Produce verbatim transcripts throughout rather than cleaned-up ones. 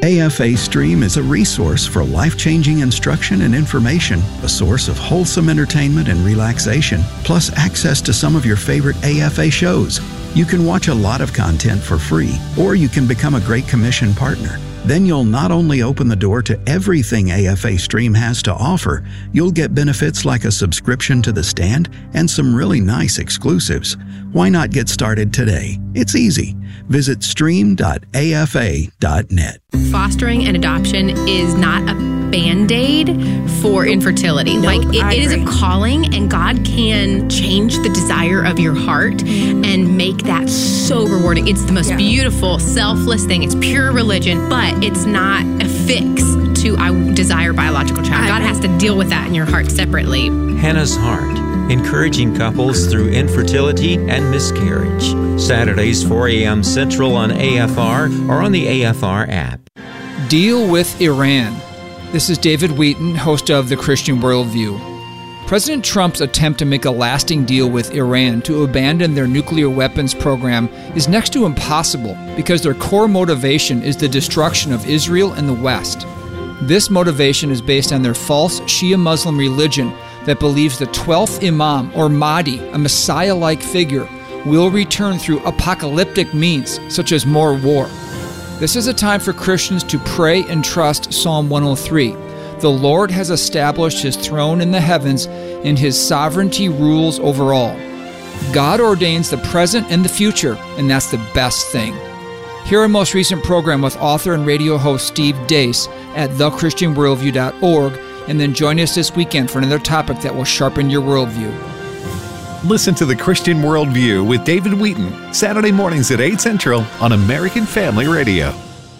A F A Stream is a resource for life-changing instruction and information, a source of wholesome entertainment and relaxation, plus access to some of your favorite A F A shows. You can watch a lot of content for free, or you can become a Great Commission partner. Then you'll not only open the door to everything A F A Stream has to offer, you'll get benefits like a subscription to The Stand and some really nice exclusives. Why not get started today? It's easy. Visit stream dot a f a dot net. Fostering and adoption is not a Band-Aid for infertility. Nope, like it, I it is a agree. calling, and God can change the desire of your heart and make that so rewarding. It's the most Yeah. beautiful, selfless thing. It's pure religion, but it's not a fix to I desire biological child. I God agree. has to deal with that in your heart separately. Hannah's Heart, encouraging couples through infertility and miscarriage. Saturdays, four a.m. Central on A F R or on the A F R app. Deal with Iran. This is David Wheaton, host of The Christian Worldview. President Trump's attempt to make a lasting deal with Iran to abandon their nuclear weapons program is next to impossible because their core motivation is the destruction of Israel and the West. This motivation is based on their false Shia Muslim religion that believes the twelfth Imam, or Mahdi, a Messiah-like figure, will return through apocalyptic means, such as more war. This is a time for Christians to pray and trust Psalm one oh three. The Lord has established His throne in the heavens, and His sovereignty rules over all. God ordains the present and the future, and that's the best thing. Hear our most recent program with author and radio host Steve Deace at the christian worldview dot org, and then join us this weekend for another topic that will sharpen your worldview. Listen to The Christian Worldview with David Wheaton, Saturday mornings at eight Central on American Family Radio.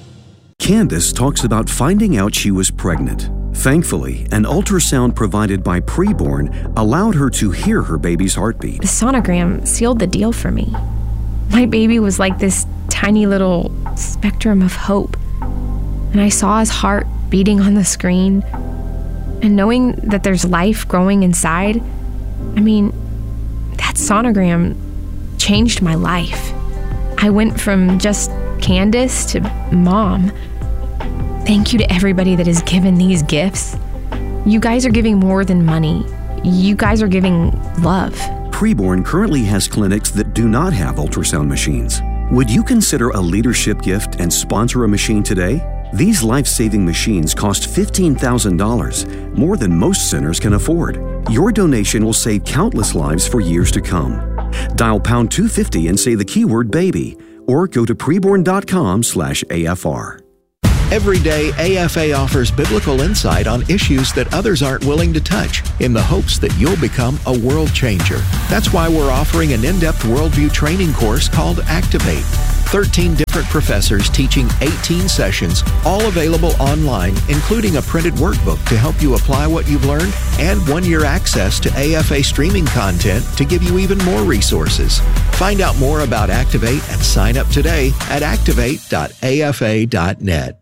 Candace talks about finding out she was pregnant. Thankfully, an ultrasound provided by Preborn allowed her to hear her baby's heartbeat. The sonogram sealed the deal for me. My baby was like this tiny little spectrum of hope. And I saw his heart beating on the screen. And knowing that there's life growing inside, I mean, that sonogram changed my life. I went from just Candace to mom. Thank you to everybody that has given these gifts. You guys are giving more than money. You guys are giving love. Preborn currently has clinics that do not have ultrasound machines. Would you consider a leadership gift and sponsor a machine today? These life-saving machines cost fifteen thousand dollars, more than most centers can afford. Your donation will save countless lives for years to come. Dial pound two fifty and say the keyword baby, or go to preborn dot com slash A F R. Every day, A F A offers biblical insight on issues that others aren't willing to touch in the hopes that you'll become a world changer. That's why we're offering an in-depth worldview training course called Activate. thirteen different professors teaching eighteen sessions, all available online, including a printed workbook to help you apply what you've learned and one-year access to A F A streaming content to give you even more resources. Find out more about Activate and sign up today at activate dot a f a dot net.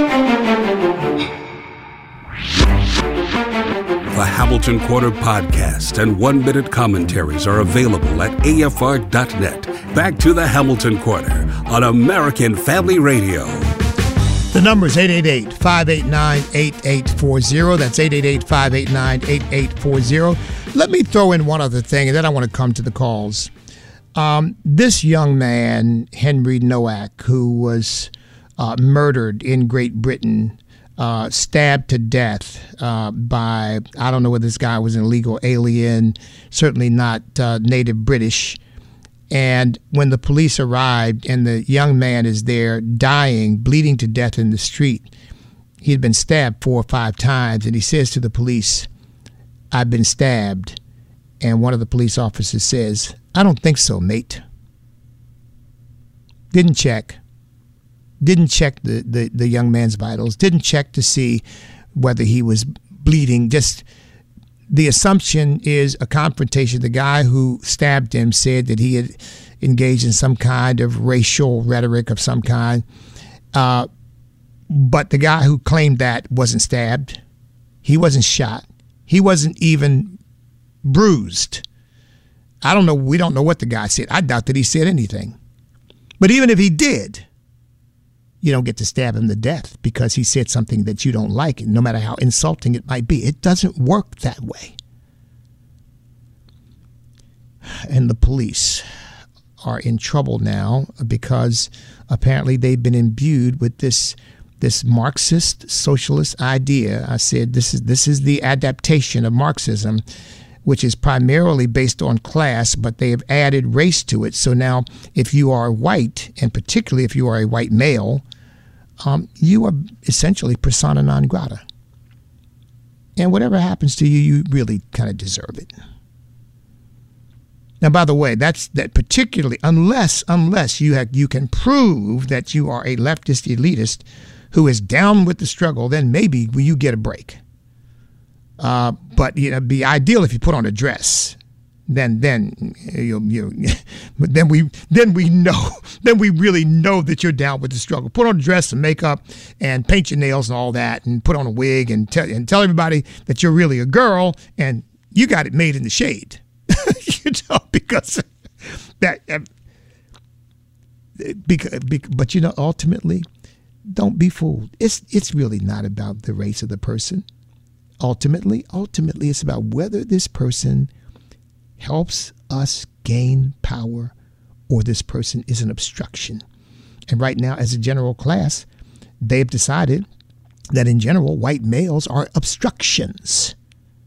The Hamilton Quarter podcast and one-minute commentaries are available at A F R dot net. Back to the Hamilton Quarter on American Family Radio. The number is eight eight eight, five eight nine, eight eight four zero. That's eight eight eight, five eight nine, eight eight four zero. Let me throw in one other thing, and then I want to come to the calls. Um, this young man, Henry Nowak, who was uh, murdered in Great Britain, Uh, stabbed to death uh, by, I don't know whether this guy was an illegal alien, certainly not uh, native British. And when the police arrived and the young man is there dying, bleeding to death in the street, he had been stabbed four or five times. And he says to the police, "I've been stabbed." And one of the police officers says, "I don't think so, mate." Didn't check. Didn't check the, the, the young man's vitals, didn't check to see whether he was bleeding. Just the assumption is a confrontation. The guy who stabbed him said that he had engaged in some kind of racial rhetoric of some kind. Uh, but the guy who claimed that wasn't stabbed. He wasn't shot. He wasn't even bruised. I don't know. We don't know what the guy said. I doubt that he said anything. But even if he did, you don't get to stab him to death because he said something that you don't like, no matter how insulting it might be. It doesn't work that way. And the police are in trouble now because apparently they've been imbued with this this Marxist socialist idea. I said this is this is the adaptation of Marxism, which is primarily based on class, but they have added race to it. So now if you are white, and particularly if you are a white male, um, you are essentially persona non grata. And whatever happens to you, you really kind of deserve it. Now, by the way, that's that particularly unless unless you have, you can prove that you are a leftist elitist who is down with the struggle, then maybe you get a break. Uh, but you know, it'd be ideal if you put on a dress. Then, then you you, then we then we know then we really know that you're down with the struggle. Put on a dress and makeup and paint your nails and all that, and put on a wig and tell and tell everybody that you're really a girl and you got it made in the shade. You know, because that, uh, because, because, but you know, ultimately, don't be fooled. It's it's really not about the race of the person. Ultimately, ultimately, it's about whether this person helps us gain power or this person is an obstruction. And right now, as a general class, they've decided that in general, white males are obstructions.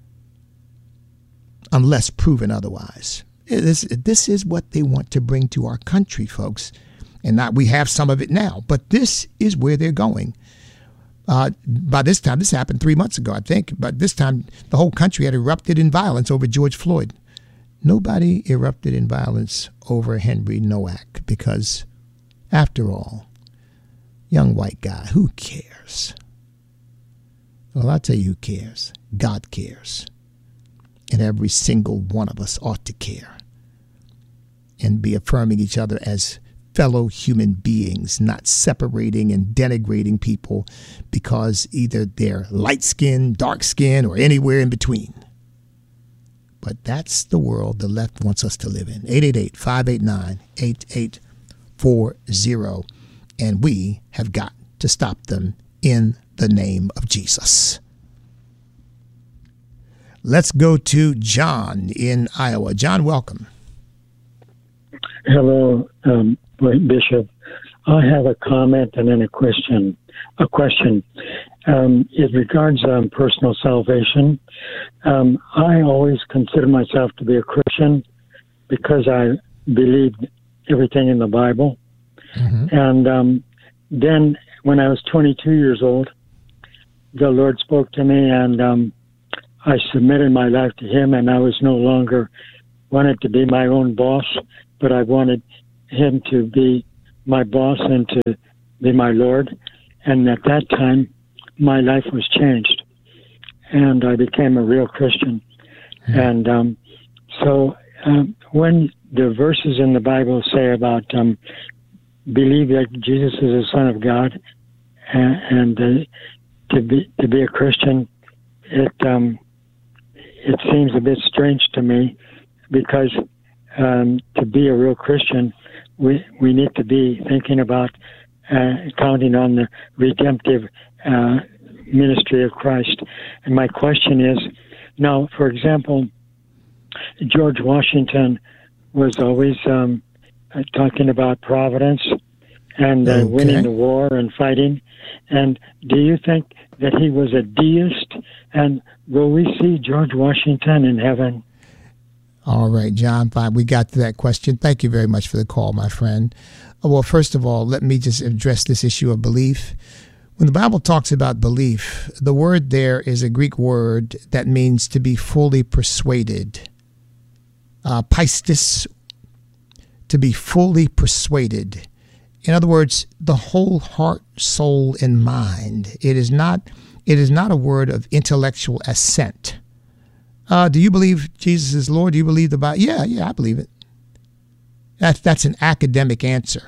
Unless proven otherwise. This, this is what they want to bring to our country, folks. And not we have some of it now, but this is where they're going. Uh, by this time, this happened three months ago, I think. But this time, the whole country had erupted in violence over George Floyd. Nobody erupted in violence over Henry Nowak because, after all, young white guy, who cares? Well, I'll tell you who cares. God cares. And every single one of us ought to care and be affirming each other as fellow human beings, not separating and denigrating people because either they're light-skinned, dark-skinned, or anywhere in between. But that's the world the left wants us to live in. eight eight eight, five eight nine, eight eight four zero. And we have got to stop them in the name of Jesus. Let's go to John in Iowa. John, welcome. Hello, um, Bishop. I have a comment and then a question. A question. Um, it regards um, personal salvation. Um, I always consider myself to be a Christian because I believed everything in the Bible. Mm-hmm. And um, then when I was twenty-two years old, the Lord spoke to me and um, I submitted my life to him, and I was no longer wanted to be my own boss, but I wanted him to be my boss and to be my Lord. And at that time, my life was changed, and I became a real Christian. Mm-hmm. And um, so um, when the verses in the Bible say about um, believe that Jesus is the Son of God, and, and uh, to be to be a Christian, it um, it seems a bit strange to me, because um, to be a real Christian, we we need to be thinking about uh, counting on the redemptive uh, ministry of Christ. And my question is, now, for example, George Washington was always um, uh, talking about providence and uh, okay. winning the war and fighting. And do you think that he was a deist? And will we see George Washington in heaven? All right, John, fine. We got to that question. Thank you very much for the call, my friend. Well, first of all, let me just address this issue of belief. When the Bible talks about belief, the word there is a Greek word that means to be fully persuaded. Uh, pistis, to be fully persuaded. In other words, the whole heart, soul, and mind. It is not, it is not a word of intellectual assent. Uh, do you believe Jesus is Lord? Do you believe the Bible? Yeah, yeah, I believe it. That's, that's an academic answer.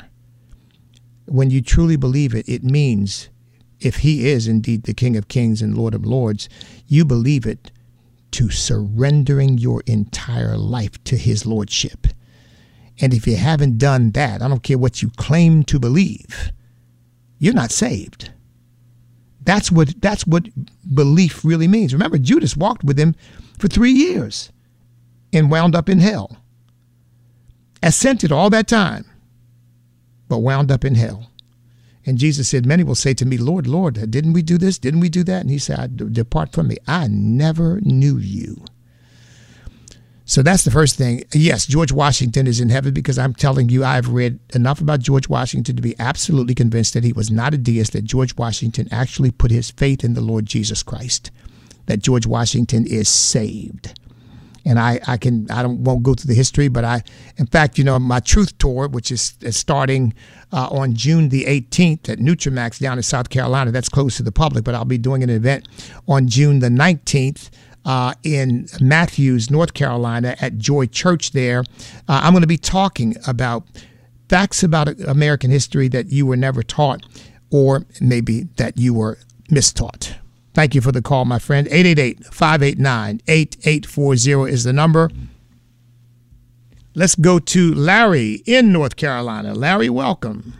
When you truly believe it, it means, if he is indeed the King of Kings and Lord of Lords, you believe it to surrendering your entire life to his lordship. And if you haven't done that, I don't care what you claim to believe, you're not saved. That's what that's what belief really means. Remember, Judas walked with him for three years and wound up in hell. Assented all that time, but wound up in hell. And Jesus said, many will say to me, Lord, Lord, didn't we do this? Didn't we do that? And he said, depart from me. I never knew you. So that's the first thing. Yes, George Washington is in heaven because I'm telling you, I've read enough about George Washington to be absolutely convinced that he was not a deist, that George Washington actually put his faith in the Lord Jesus Christ, that George Washington is saved. And I, I can, I don't, won't go through the history, but I, in fact, you know, my Truth Tour, which is, is starting uh, on June the eighteenth at Nutramax down in South Carolina. That's close to the public, but I'll be doing an event on June the nineteenth uh, in Matthews, North Carolina at Joy Church there. Uh, I'm going to be talking about facts about American history that you were never taught, or maybe that you were mistaught. Thank you for the call, my friend. eight eight eight, five eight nine, eight eight four zero is the number. Let's go to Larry in North Carolina. Larry, welcome.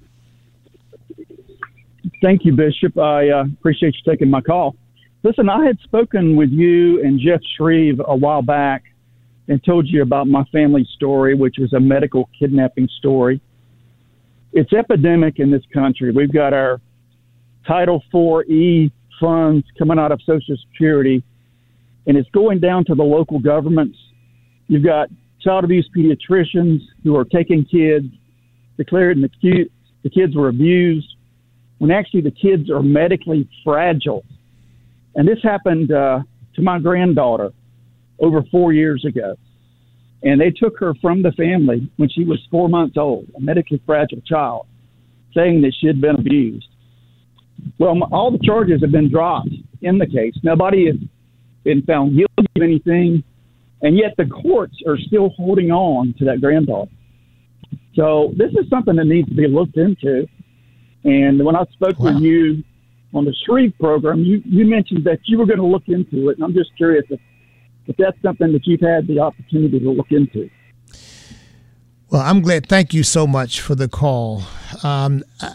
Thank you, Bishop. I uh, appreciate you taking my call. Listen, I had spoken with you and Jeff Shreve a while back and told you about my family story, which was a medical kidnapping story. It's epidemic in this country. We've got our Title four E funds coming out of Social Security, and it's going down to the local governments. You've got child abuse pediatricians who are taking kids, declaring the, ki- the kids were abused, when actually the kids are medically fragile. And this happened uh, to my granddaughter over four years ago. And they took her from the family when she was four months old, a medically fragile child, saying that she had been abused. Well, all the charges have been dropped in the case. Nobody has been found guilty of anything, and yet the courts are still holding on to that granddaughter. So this is something that needs to be looked into. And when I spoke wow. with you on the Shreve program, you, you mentioned that you were going to look into it, and I'm just curious if, if that's something that you've had the opportunity to look into. Well, I'm glad. Thank you so much for the call. Um, I,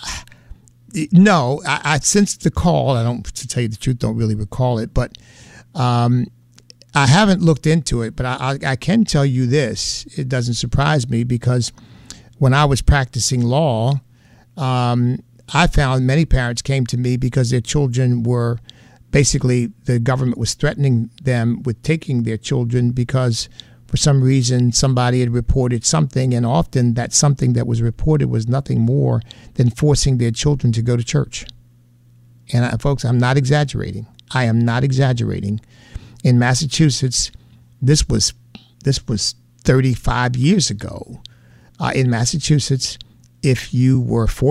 No, I, I since the call, I don't, to tell you the truth, don't really recall it, but um, I haven't looked into it. But I, I, I can tell you this: it doesn't surprise me because when I was practicing law, um, I found many parents came to me because their children were basically the government was threatening them with taking their children because for some reason somebody had reported something, and often that something that was reported was nothing more than forcing their children to go to church. And I, folks, I'm not exaggerating. I am not exaggerating. In Massachusetts, this was this was thirty-five years ago. Uh, in Massachusetts, if you were forced